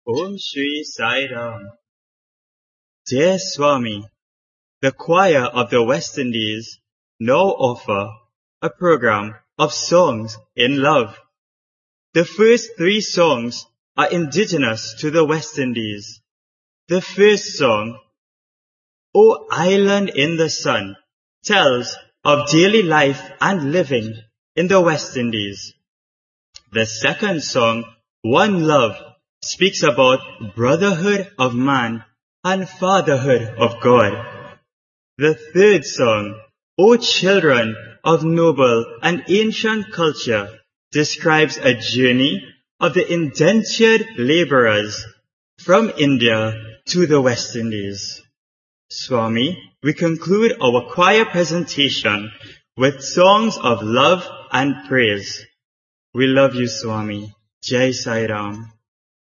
Om Shri Sai Ram. Dear Swami, the choir of the West Indies now offer a program of songs in love. The first 3 songs are indigenous to the West Indies. The first song, O Island in the Sun, tells of daily life and living in the West Indies. The second song, One Love, speaks about brotherhood of man and fatherhood of God. The third song, O Children of Noble and Ancient Culture, describes a journey of the indentured laborers from India to the West Indies. Swami, we conclude our choir presentation with songs of love and praise. We love you, Swami. Jai Sai Ram.